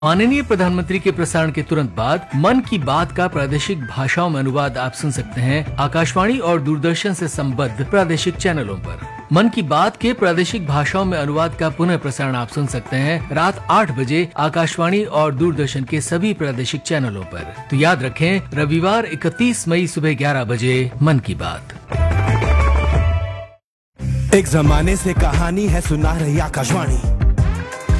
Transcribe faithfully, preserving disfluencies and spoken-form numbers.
माननीय प्रधानमंत्री के प्रसारण के तुरंत बाद मन की बात का प्रादेशिक भाषाओं में अनुवाद आप सुन सकते हैं आकाशवाणी और दूरदर्शन से संबद्ध प्रादेशिक चैनलों पर। मन की बात के प्रादेशिक भाषाओं में अनुवाद का पुनः प्रसारण आप सुन सकते हैं रात आठ बजे आकाशवाणी और दूरदर्शन के सभी प्रादेशिक चैनलों पर। तो याद रखें, रविवार इकतीस मई सुबह ग्यारह बजे मन की बात। एक जमाने से कहानी है सुना रही आकाशवाणी।